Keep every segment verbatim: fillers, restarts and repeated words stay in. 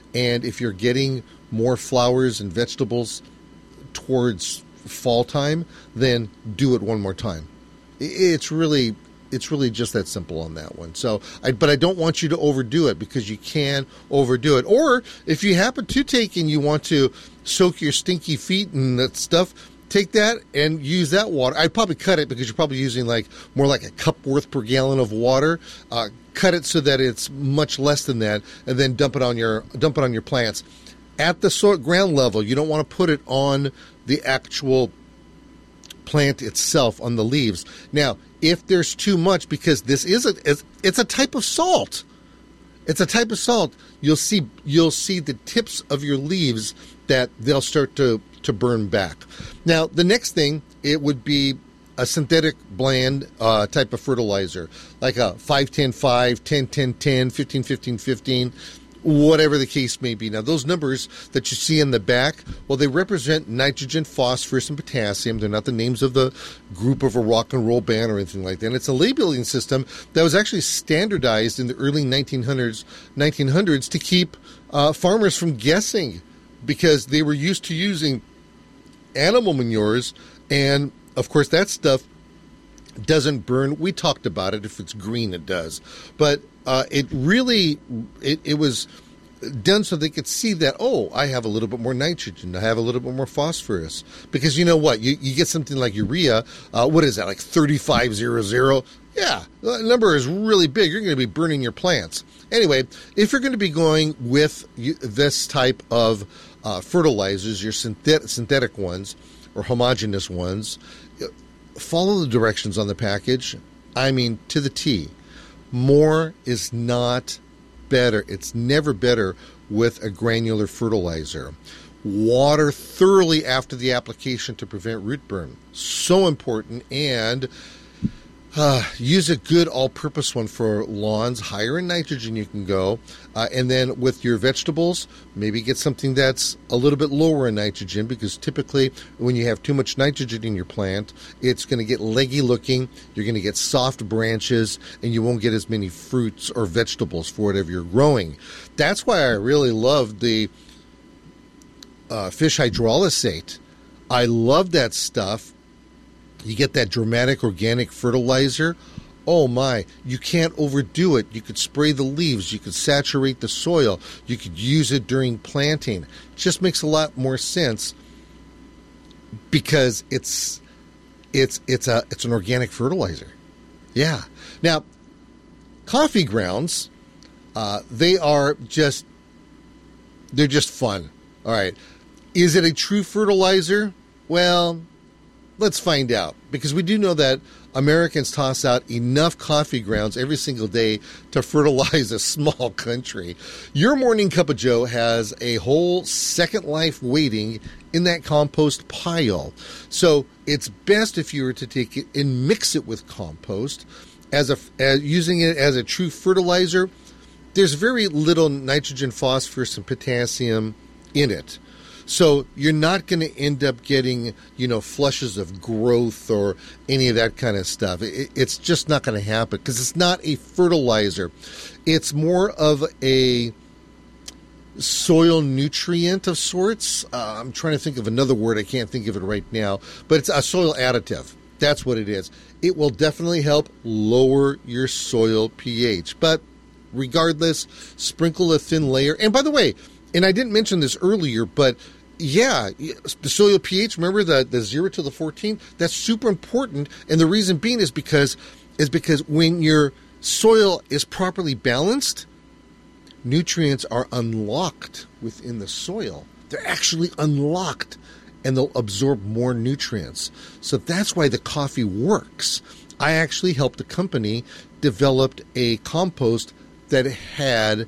And if you're getting more flowers and vegetables towards fall time, then do it one more time. It's really it's really just that simple on that one. So, I, but I don't want you to overdo it, because you can overdo it. Or if you happen to take and you want to soak your stinky feet and that stuff, take that and use that water. I'd probably cut it, because you're probably using like more like a cup worth per gallon of water. Uh, cut it so that it's much less than that, and then dump it on your dump it on your plants. At the soil ground level, you don't want to put it on the actual plant itself, on the leaves. Now, if there's too much, because this is a it's, it's a type of salt. It's a type of salt. You'll see you'll see the tips of your leaves that they'll start to, to burn back. Now, the next thing, it would be a synthetic bland uh, type of fertilizer, like a five ten five, ten ten ten, fifteen fifteen fifteen, whatever the case may be. Now, those numbers that you see in the back, well, they represent nitrogen, phosphorus, and potassium. They're not the names of the group of a rock and roll band or anything like that. And it's a labeling system that was actually standardized in the early nineteen hundreds, nineteen hundreds to keep uh, farmers from guessing, because they were used to using animal manures, and of course that stuff doesn't burn. We talked about it. If it's green, it does. But uh, it really, it, it was done so they could see that, oh, I have a little bit more nitrogen. I have a little bit more phosphorus. Because you know what? You, you get something like urea. Uh, what is that, like thirty-five hundred? Yeah, the number is really big. You're going to be burning your plants. Anyway, if you're going to be going with this type of uh, fertilizers, your synthet- synthetic ones or homogeneous ones, follow the directions on the package. I mean, to the T. More is not better. It's never better with a granular fertilizer. Water thoroughly after the application to prevent root burn. So important. And Uh, use a good all-purpose one for lawns. Higher in nitrogen you can go. Uh, and then with your vegetables, maybe get something that's a little bit lower in nitrogen, because typically when you have too much nitrogen in your plant, it's going to get leggy looking, you're going to get soft branches, and you won't get as many fruits or vegetables for whatever you're growing. That's why I really love the uh, fish hydrolysate. I love that stuff. You get that dramatic organic fertilizer. Oh my, you can't overdo it. You could spray the leaves. You could saturate the soil. You could use it during planting. It just makes a lot more sense, because it's it's it's a it's an organic fertilizer. Yeah. Now, coffee grounds, uh, they are just they're just fun. All right. Is it a true fertilizer? Well, let's find out, because we do know that Americans toss out enough coffee grounds every single day to fertilize a small country. Your Morning Cup of Joe has a whole second life waiting in that compost pile. So it's best if you were to take it and mix it with compost, as a as using it as a true fertilizer. There's very little nitrogen, phosphorus, and potassium in it. So you're not going to end up getting, you know, flushes of growth or any of that kind of stuff. It, it's just not going to happen, because it's not a fertilizer. It's more of a soil nutrient of sorts. Uh, I'm trying to think of another word. I can't think of it right now. But it's a soil additive. That's what it is. It will definitely help lower your soil pH. But regardless, sprinkle a thin layer. And by the way, and I didn't mention this earlier, but yeah, the soil pH, remember the, the zero to the fourteen? That's super important. And the reason being is because is because when your soil is properly balanced, nutrients are unlocked within the soil. They're actually unlocked, and they'll absorb more nutrients. So that's why the coffee works. I actually helped a company develop a compost that had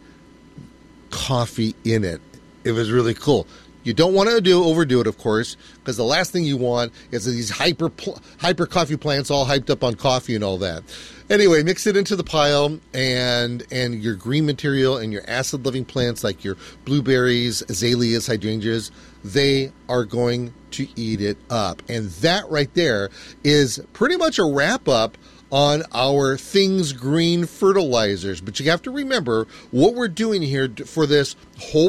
coffee in it. It was really cool. You don't want to do overdo it, of course, because the last thing you want is these hyper hyper coffee plants all hyped up on coffee and all that. Anyway, mix it into the pile, and and your green material and your acid-loving plants like your blueberries, azaleas, hydrangeas, they are going to eat it up. And that right there is pretty much a wrap-up on our Things Green fertilizers. But you have to remember what we're doing here for this whole